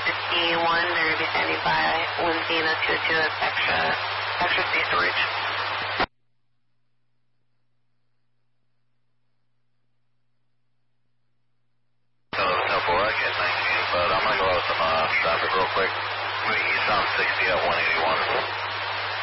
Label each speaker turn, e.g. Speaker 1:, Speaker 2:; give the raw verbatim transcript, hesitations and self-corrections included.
Speaker 1: fifty-one, they're going to be standing by. Wind Zena two two, that's extra, extra space storage.
Speaker 2: Hello, Temple, I get nineteen, but I'm going to go out with some uh, traffic real quick. I'm going to east on sixty at one eighty-one.